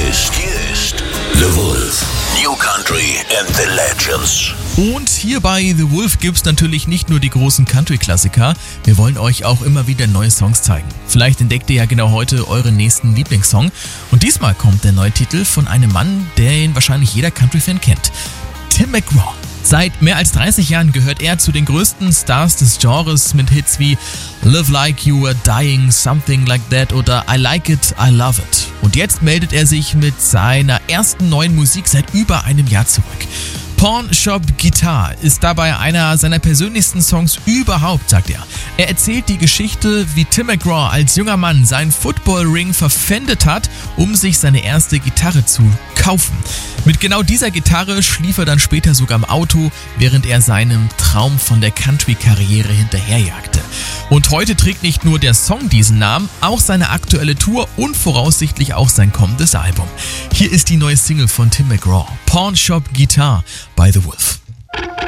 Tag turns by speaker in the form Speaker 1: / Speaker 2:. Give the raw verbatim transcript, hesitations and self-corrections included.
Speaker 1: ist, hier ist The Wolf. New Country and the Legends.
Speaker 2: Und hier bei The Wolf gibt's natürlich nicht nur die großen Country-Klassiker, wir wollen euch auch immer wieder neue Songs zeigen. Vielleicht entdeckt ihr ja genau heute euren nächsten Lieblingssong. Und diesmal kommt der neue Titel von einem Mann, den wahrscheinlich jeder Country-Fan kennt. Tim McGraw. Seit mehr als dreißig Jahren gehört er zu den größten Stars des Genres mit Hits wie Live Like You Were Dying, Something Like That oder I Like It, I Love It. Und jetzt meldet er sich mit seiner ersten neuen Musik seit über einem Jahr zurück. Pawn Shop Guitar ist dabei einer seiner persönlichsten Songs überhaupt, sagt er. Er erzählt die Geschichte, wie Tim McGraw als junger Mann seinen Football-Ring verpfändet hat, um sich seine erste Gitarre zu kaufen. Mit genau dieser Gitarre schlief er dann später sogar im Auto, während er seinem Traum von der Country-Karriere hinterherjagte. Und heute trägt nicht nur der Song diesen Namen, auch seine aktuelle Tour und voraussichtlich auch sein kommendes Album. Hier ist die neue Single von Tim McGraw, Pawn Shop Guitar by The Wolf.